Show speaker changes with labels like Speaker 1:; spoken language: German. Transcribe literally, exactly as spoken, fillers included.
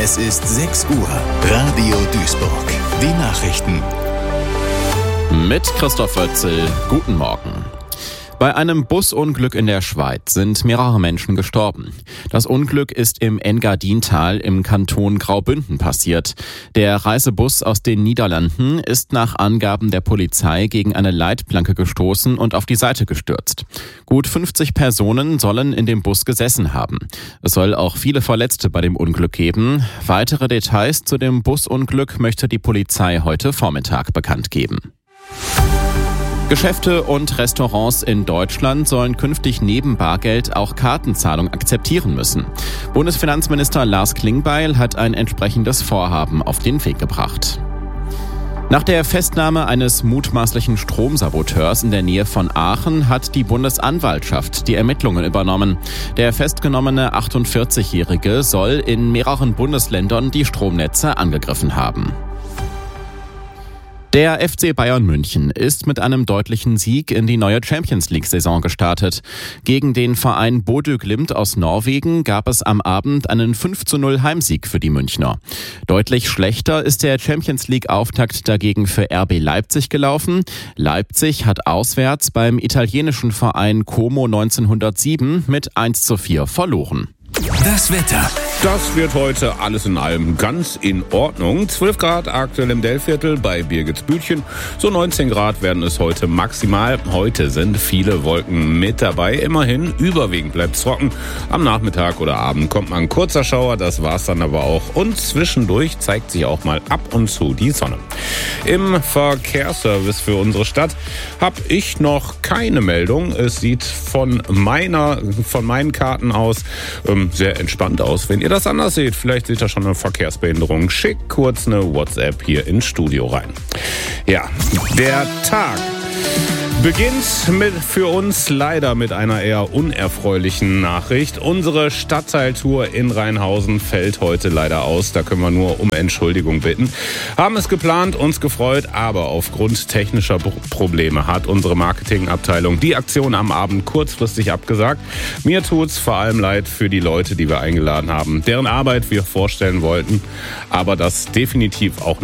Speaker 1: Es ist sechs Uhr. Radio Duisburg. Die Nachrichten.
Speaker 2: Mit Christoph Wötzel. Guten Morgen. Bei einem Busunglück in der Schweiz sind mehrere Menschen gestorben. Das Unglück ist im Engadintal im Kanton Graubünden passiert. Der Reisebus aus den Niederlanden ist nach Angaben der Polizei gegen eine Leitplanke gestoßen und auf die Seite gestürzt. Gut fünfzig Personen sollen in dem Bus gesessen haben. Es soll auch viele Verletzte bei dem Unglück geben. Weitere Details zu dem Busunglück möchte die Polizei heute Vormittag bekannt geben. Geschäfte und Restaurants in Deutschland sollen künftig neben Bargeld auch Kartenzahlung akzeptieren müssen. Bundesfinanzminister Lars Klingbeil hat ein entsprechendes Vorhaben auf den Weg gebracht. Nach der Festnahme eines mutmaßlichen Stromsaboteurs in der Nähe von Aachen hat die Bundesanwaltschaft die Ermittlungen übernommen. Der festgenommene achtundvierzigjährige soll in mehreren Bundesländern die Stromnetze angegriffen haben. Der F C Bayern München ist mit einem deutlichen Sieg in die neue Champions-League-Saison gestartet. Gegen den Verein Bodø Glimt aus Norwegen gab es am Abend einen fünf zu null Heimsieg für die Münchner. Deutlich schlechter ist der Champions-League-Auftakt dagegen für R B Leipzig gelaufen. Leipzig hat auswärts beim italienischen Verein Como neunzehnhundertsieben mit eins zu vier verloren.
Speaker 1: Das Wetter.
Speaker 3: Das wird heute alles in allem ganz in Ordnung. zwölf Grad aktuell im Dellviertel bei Birgitsbütchen. So neunzehn Grad werden es heute maximal. Heute sind viele Wolken mit dabei. Immerhin, überwiegend bleibt es trocken. Am Nachmittag oder Abend kommt mal ein kurzer Schauer. Das war's dann aber auch. Und zwischendurch zeigt sich auch mal ab und zu die Sonne. Im Verkehrsservice für unsere Stadt habe ich noch keine Meldung. Es sieht von meiner, von meinen Karten aus ähm, sehr entspannt aus. Wenn ihr das anders seht, vielleicht seht ihr schon eine Verkehrsbehinderung, schickt kurz eine WhatsApp hier ins Studio rein. Ja, der Tag beginnt mit, für uns leider mit einer eher unerfreulichen Nachricht. Unsere Stadtteiltour in Rheinhausen fällt heute leider aus. Da können wir nur um Entschuldigung bitten. Haben es geplant, uns gefreut, aber aufgrund technischer Probleme hat unsere Marketingabteilung die Aktion am Abend kurzfristig abgesagt. Mir tut's vor allem leid für die Leute, die wir eingeladen haben, deren Arbeit wir vorstellen wollten, aber das definitiv auch